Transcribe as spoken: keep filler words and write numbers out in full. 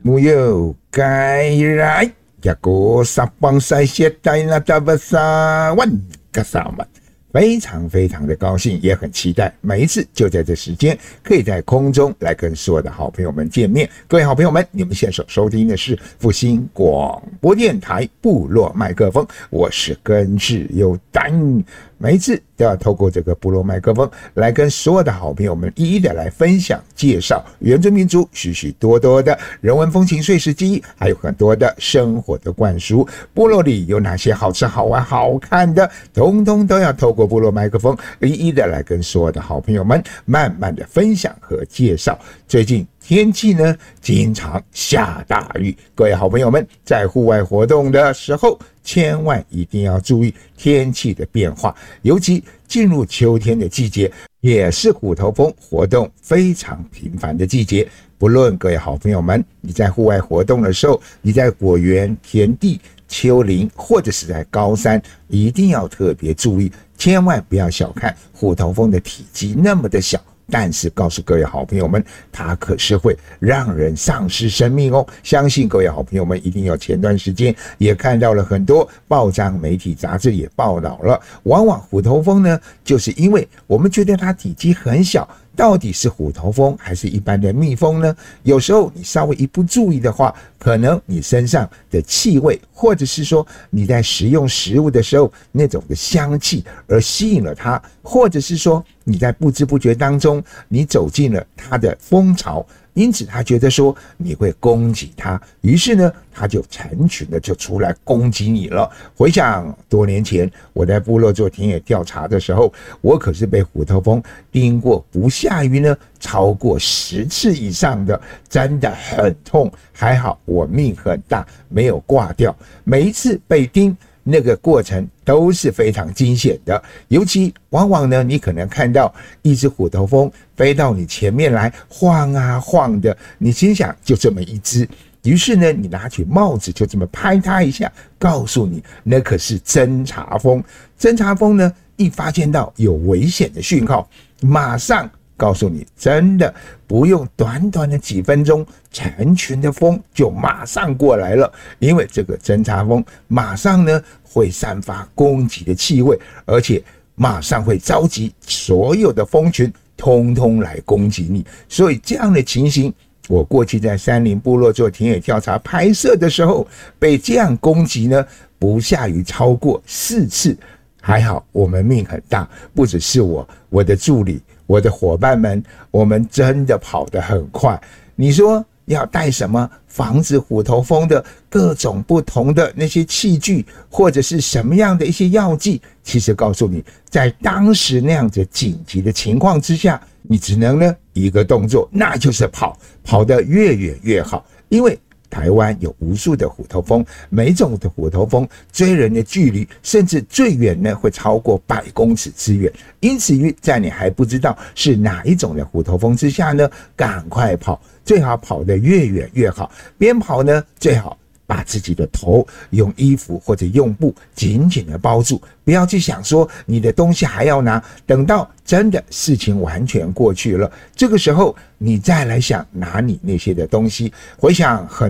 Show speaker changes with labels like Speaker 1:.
Speaker 1: 木有该来，一个撒邦塞些带那达巴萨万个萨满。非常非常的高兴，也很期待每一次就在这时间可以在空中来跟所有的好朋友们见面。各位好朋友们，你们现在收听的是复兴广播电台部落麦克风，我是根智优丹。每一次都要透过这个部落麦克风来跟所有的好朋友们一一的来分享介绍原住民族许许多多的人文风情碎石记忆，还有很多的生活的灌输。部落里有哪些好吃好玩好看的，通通都要透过部落麦克风一一的来跟所有的好朋友们慢慢的分享和介绍。最近天气呢经常下大雨，各位好朋友们在户外活动的时候千万一定要注意天气的变化，尤其进入秋天的季节，也是虎头蜂活动非常频繁的季节。不论各位好朋友们你在户外活动的时候，你在果园、田地、丘陵或者是在高山，一定要特别注意，千万不要小看虎头蜂的体积那么的小，但是告诉各位好朋友们，它可是会让人丧失生命哦。相信各位好朋友们一定有前段时间也看到了很多报章媒体杂志也报道了，往往虎头蜂呢，就是因为我们觉得它体积很小，到底是虎头蜂还是一般的蜜蜂呢？有时候你稍微一不注意的话，可能你身上的气味，或者是说你在食用食物的时候那种的香气而吸引了它，或者是说你在不知不觉当中你走进了它的蜂巢，因此他觉得说你会攻击他，于是呢他就成群的就出来攻击你了。回想多年前我在部落做田野调查的时候，我可是被虎头蜂叮过不下于呢超过十次以上的，真的很痛，还好我命很大没有挂掉。每一次被叮那个过程都是非常惊险的，尤其往往呢你可能看到一只虎头蜂飞到你前面来晃啊晃的，你心想就这么一只，于是呢你拿起帽子就这么拍它一下，告诉你那可是侦察蜂。侦察蜂呢一发现到有危险的讯号，马上告诉你，真的不用短短的几分钟，成群的蜂就马上过来了。因为这个侦察蜂马上呢会散发攻击的气味，而且马上会召集所有的蜂群通通来攻击你。所以这样的情形，我过去在山林部落做田野调查拍摄的时候，被这样攻击呢不下于超过四次。还好我们命很大，不只是我，我的助理，我的伙伴们，我们真的跑得很快。你说要带什么防止虎头蜂的各种不同的那些器具，或者是什么样的一些药剂，其实告诉你，在当时那样子紧急的情况之下，你只能呢一个动作，那就是跑，跑得越远越好。因为台湾有无数的虎头蜂，每种的虎头蜂追人的距离甚至最远呢会超过百公尺之远，因此于在你还不知道是哪一种的虎头蜂之下呢，赶快跑，最好跑得越远越好。边跑呢最好把自己的头用衣服或者用布紧紧的包住，不要去想说你的东西还要拿，等到真的事情完全过去了，这个时候你再来想拿你那些的东西。回想很